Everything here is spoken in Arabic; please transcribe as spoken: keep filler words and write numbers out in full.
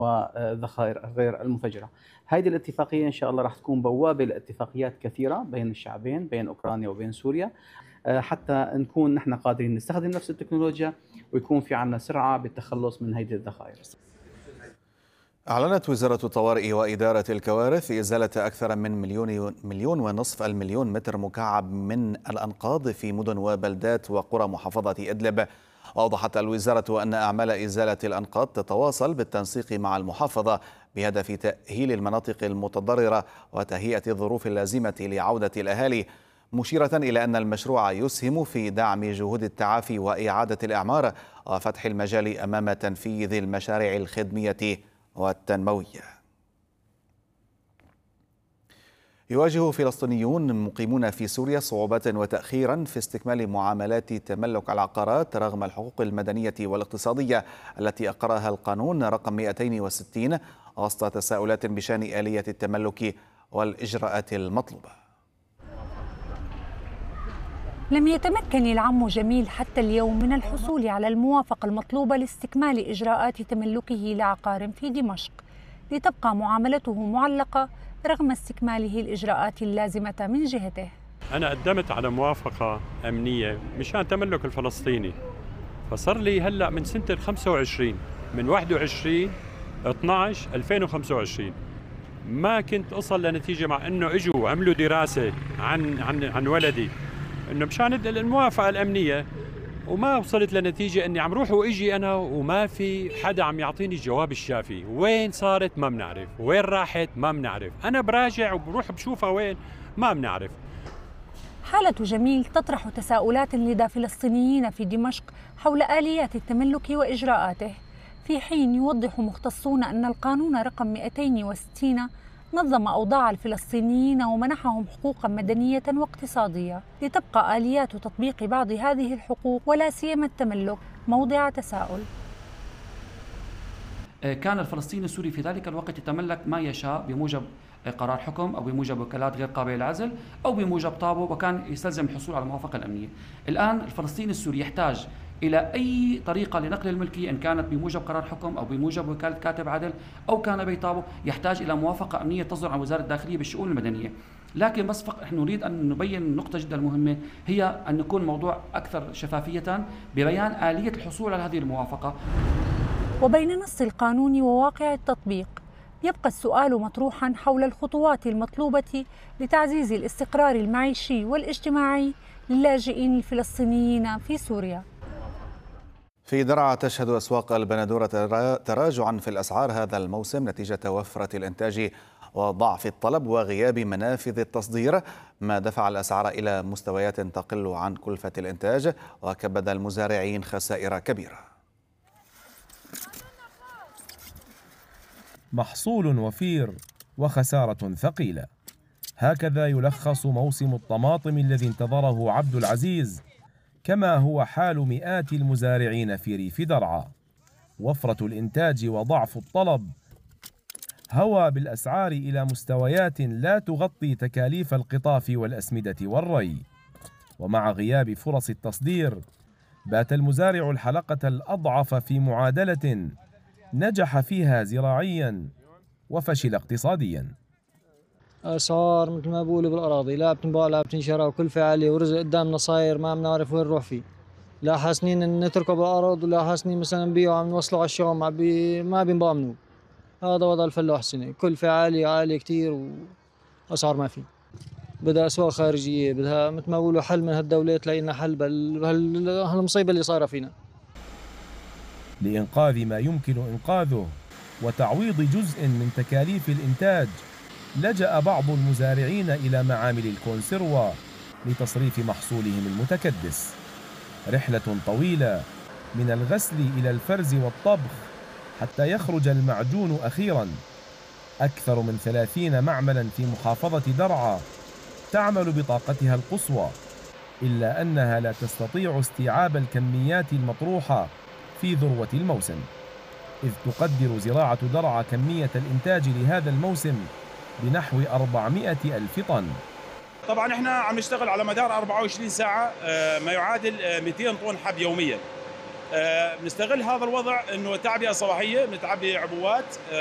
والذخائر غير المفجرة. هذه الاتفاقية إن شاء الله راح تكون بوابة لاتفاقيات كثيرة بين الشعبين، بين أوكرانيا وبين سوريا، حتى نكون نحن قادرين نستخدم نفس التكنولوجيا ويكون في عنا سرعة بالتخلص من هذه الذخائر. أعلنت وزارة الطوارئ وإدارة الكوارث إزالة أكثر من مليون مليون ونصف المليون متر مكعب من الأنقاض في مدن وبلدات وقرى محافظة إدلب. أوضحت الوزارة أن أعمال إزالة الأنقاض تتواصل بالتنسيق مع المحافظة بهدف تأهيل المناطق المتضررة وتهيئة الظروف اللازمة لعودة الأهالي، مشيرة إلى أن المشروع يسهم في دعم جهود التعافي وإعادة الإعمار وفتح المجال أمام تنفيذ المشاريع الخدمية والتنموية. يواجه فلسطينيون مقيمون في سوريا صعوبات وتأخيرا في استكمال معاملات تملك العقارات رغم الحقوق المدنية والاقتصادية التي أقرها القانون رقم مئتين وستين، وسط تساؤلات بشأن آلية التملك والإجراءات المطلوبة. لم يتمكن العم جميل حتى اليوم من الحصول على الموافقة المطلوبة لاستكمال إجراءات تملكه لعقار في دمشق، لتبقى معاملته معلقة رغم استكماله الإجراءات اللازمة من جهته. أنا قدمت على موافقة أمنية مشان تملك الفلسطيني، فصار لي هلأ من سنة الخمسة وعشرين، من واحد وعشرين اثنعش ألفين وخمسة وعشرين ما كنت أصل لنتيجة، مع أنه إجوا عملوا دراسة عن عن عن ولدي انه مشان الموافقه الامنيه، وما وصلت لنتيجه اني عم روح واجي انا وما في حدا عم يعطيني الجواب الشافي. وين صارت ما بنعرف، وين راحت ما بنعرف، انا براجع وبروح بشوفها وين ما بنعرف. حالة جميل تطرح تساؤلات لدى فلسطينيين في دمشق حول آليات التملك وإجراءاته، في حين يوضح مختصون أن القانون رقم مئتين وستين نظم أوضاع الفلسطينيين ومنحهم حقوقا مدنية واقتصادية، لتبقى آليات تطبيق بعض هذه الحقوق ولا سيما التملك موضع تساؤل. كان الفلسطيني السوري في ذلك الوقت يتملك ما يشاء بموجب قرار حكم أو بموجب وكالات غير قابلة للعزل أو بموجب طابو، وكان يستلزم الحصول على الموافقة الأمنية. الآن الفلسطيني السوري يحتاج إلى أي طريقة لنقل الملكية، إن كانت بموجب قرار حكم أو بموجب وكالة كاتب عدل أو كان بيطابو، يحتاج إلى موافقة أمنية تصدر عن وزارة الداخلية بالشؤون المدنية. لكن بس فقط نحن نريد أن نبين نقطة جدا مهمة، هي أن يكون الموضوع أكثر شفافية ببيان آلية الحصول على هذه الموافقة. وبين نص القانون وواقع التطبيق يبقى السؤال مطروحا حول الخطوات المطلوبة لتعزيز الاستقرار المعيشي والاجتماعي للاجئين الفلسطينيين في سوريا. في درعا تشهد أسواق البندورة تراجعا في الأسعار هذا الموسم نتيجة وفرة الإنتاج وضعف الطلب وغياب منافذ التصدير، ما دفع الأسعار إلى مستويات تقل عن كلفة الإنتاج وكبد المزارعين خسائر كبيرة. محصول وفير وخسارة ثقيلة، هكذا يلخص موسم الطماطم الذي انتظره عبد العزيز، كما هو حال مئات المزارعين في ريف درعا. وفرة الإنتاج وضعف الطلب هوى بالأسعار إلى مستويات لا تغطي تكاليف القطاف والأسمدة والري، ومع غياب فرص التصدير بات المزارع الحلقة الأضعف في معادلة نجح فيها زراعيا وفشل اقتصاديا. أسعار مثل ما بقولوا بالأراضي لا بتنباع لا بتنشرى، وكل فعالية ورزق قدامنا صاير ما عم نعرف وين نروح فيه. لا حاسنين نتركه بالأرض ولا حاسنين مثلا نبيعه عم نوصله على الشام ما بي ما بينضامنوا. هذا وضع الفلاح السنة، كل فعالية عالية كتير وأسعار ما في. بدها أسواق خارجية، بدها مثل ما بقولوا حل من هالدولة تلاقي لنا حل بهالمصيبة اللي صايرة فينا. لإنقاذ ما يمكن إنقاذه وتعويض جزء من تكاليف الإنتاج لجأ بعض المزارعين إلى معامل الكونسيروا لتصريف محصولهم المتكدس. رحلة طويلة من الغسل إلى الفرز والطبخ حتى يخرج المعجون أخيرا. أكثر من ثلاثين معملا في محافظة درعا تعمل بطاقتها القصوى، إلا أنها لا تستطيع استيعاب الكميات المطروحة في ذروة الموسم، إذ تقدر زراعة درعا كمية الإنتاج لهذا الموسم بنحو أربعمئة ألف طن. طبعا احنا عم نشتغل على مدار أربعة وعشرين ساعة ما يعادل مئتين طن حب يوميا. بنستغل هذا الوضع انه تعبئه صباحيه، بنتعبي عبوات